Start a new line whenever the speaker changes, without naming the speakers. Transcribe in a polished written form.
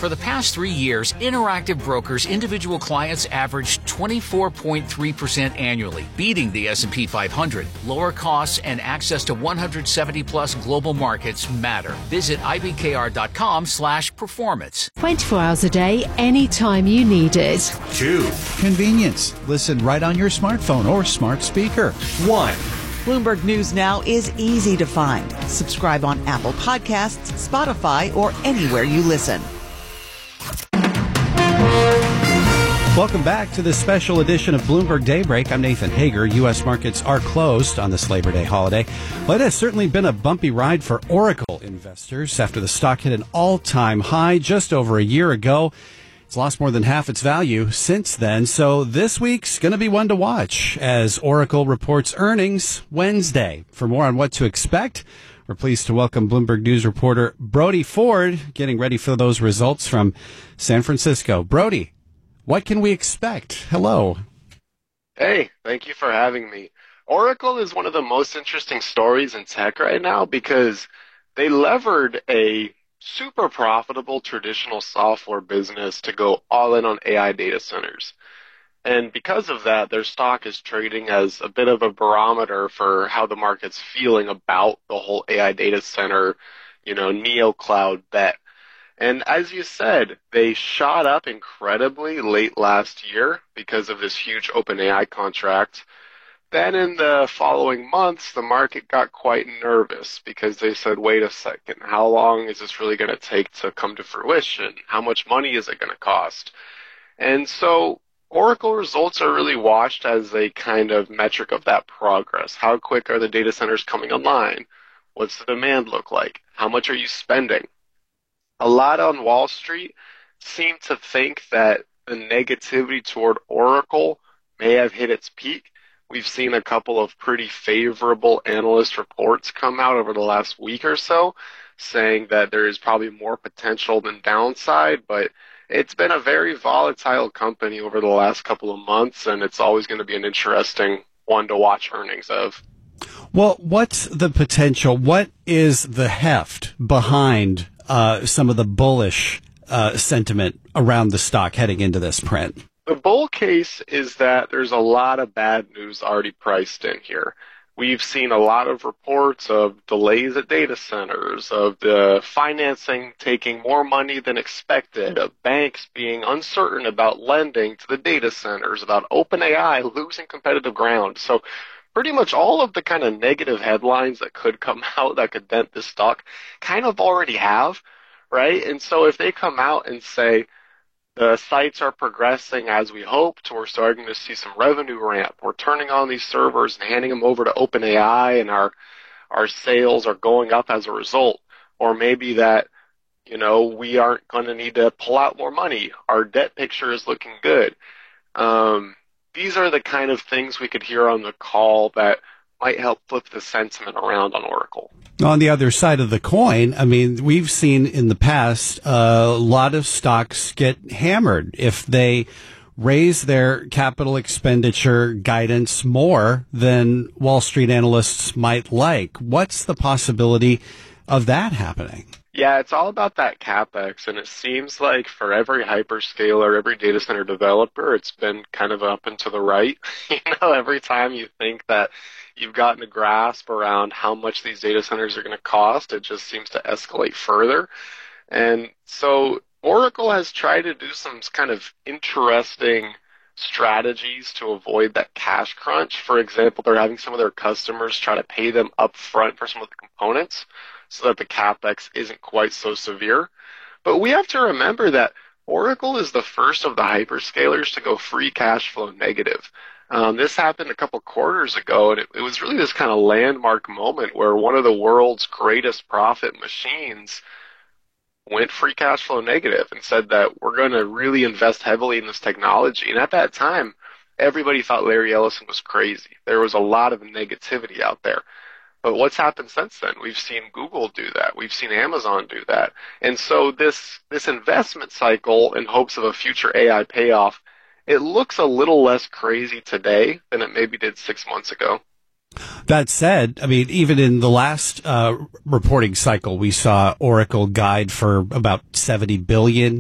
For the past 3 years, Interactive Brokers individual clients averaged 24.3% annually, beating the S&P 500. Lower costs and access to 170-plus global markets matter. Visit ibkr.com/performance.
24 hours a day, anytime you need it.
2.
Convenience. Listen right on your smartphone or smart speaker.
1.
Bloomberg News Now is easy to find. Subscribe on Apple Podcasts, Spotify, or anywhere you listen.
Welcome back to this special edition of Bloomberg Daybreak. I'm Nathan Hager. U.S. markets are closed on this Labor Day holiday. Well, it has certainly been a bumpy ride for Oracle investors after the stock hit an all-time high just over a year ago. It's lost more than half its value since then, so this week's going to be one to watch as Oracle reports earnings Wednesday. For more on what to expect, we're pleased to welcome Bloomberg News reporter Brody Ford, getting ready for those results from San Francisco. Brody, what can we expect? Hello.
Hey, thank you for having me. Oracle is one of the most interesting stories in tech right now because they levered a super profitable traditional software business to go all in on AI data centers. And because of that, their stock is trading as a bit of a barometer for how the market's feeling about the whole AI data center, neo cloud bet. And as you said, they shot up incredibly late last year because of this huge OpenAI contract. Then in the following months, the market got quite nervous because they said, wait a second, how long is this really going to take to come to fruition? How much money is it going to cost? And so Oracle results are really watched as a kind of metric of that progress. How quick are the data centers coming online? What's the demand look like? How much are you spending? A lot on Wall Street seem to think that the negativity toward Oracle may have hit its peak. We've seen a couple of pretty favorable analyst reports come out over the last week or so saying that there is probably more potential than downside, but it's been a very volatile company over the last couple of months, and it's always going to be an interesting one to watch earnings of.
Well, what's the potential? What is the heft behind some of the bullish sentiment around the stock heading into this print?
The bull case is that there's a lot of bad news already priced in here. We've seen a lot of reports of delays at data centers, of the financing taking more money than expected, of banks being uncertain about lending to the data centers, about OpenAI losing competitive ground. So pretty much all of the kind of negative headlines that could come out that could dent this stock kind of already have, right? And so if they come out and say the sites are progressing as we hoped, we're starting to see some revenue ramp, we're turning on these servers and handing them over to OpenAI, and our sales are going up as a result, or maybe that we aren't going to need to pull out more money, our debt picture is looking good. These are the kind of things we could hear on the call that might help flip the sentiment around on Oracle.
On the other side of the coin, I mean, we've seen in the past a lot of stocks get hammered if they raise their capital expenditure guidance more than Wall Street analysts might like. What's the possibility of that happening?
Yeah, it's all about that CapEx, and it seems like for every hyperscaler, every data center developer, it's been kind of up and to the right. Every time you think that you've gotten a grasp around how much these data centers are going to cost, it just seems to escalate further. And so Oracle has tried to do some kind of interesting strategies to avoid that cash crunch. For example, they're having some of their customers try to pay them up front for some of the components so that the CapEx isn't quite so severe. But we have to remember that Oracle is the first of the hyperscalers to go free cash flow negative. This happened a couple quarters ago, and it was really this kind of landmark moment where one of the world's greatest profit machines went free cash flow negative and said that we're going to really invest heavily in this technology. And at that time, everybody thought Larry Ellison was crazy. There was a lot of negativity out there. But what's happened since then? We've seen Google do that. We've seen Amazon do that. And so this investment cycle in hopes of a future AI payoff, it looks a little less crazy today than it maybe did 6 months ago.
That said, I mean, even in the last reporting cycle, we saw Oracle guide for about $70 billion